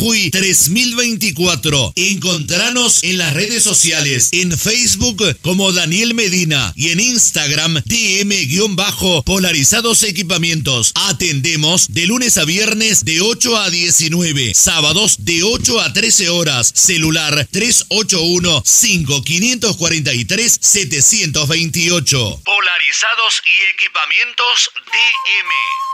Jujuy 3024. Encontranos en las redes sociales, en Facebook como Daniel Medina y en Instagram DM-Polarizados Equipamientos. Atendemos de lunes a viernes de 8 a 19, sábados de 8 a 13 horas. Celular 381-5543-728. Polarizados y Equipamientos DM.